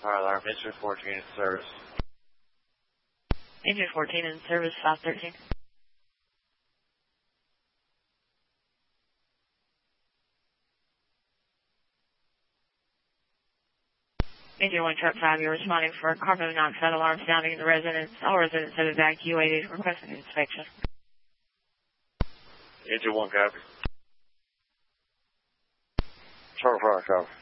Fire alarm, engine 14 in service. Engine 14 in service, 513. Engine 1 Truck 5, you're responding for carbon monoxide alarm sounding in the residence. All residents have evacuated, requesting inspection. Engine 1 copy. Charlie 5 copy.